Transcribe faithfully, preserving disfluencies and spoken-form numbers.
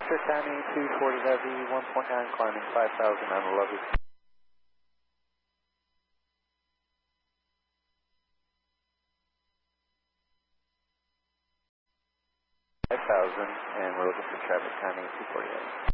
County two forty heavy, one point nine climbing five thousand on the levy. five thousand, and we're looking for traffic County two forty heavy.